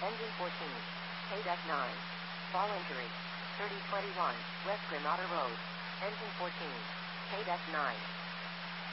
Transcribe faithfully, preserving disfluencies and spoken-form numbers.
Engine fourteen. K nine. Fall injury. thirty twenty-one, West Granada Road. Engine fourteen. K nine.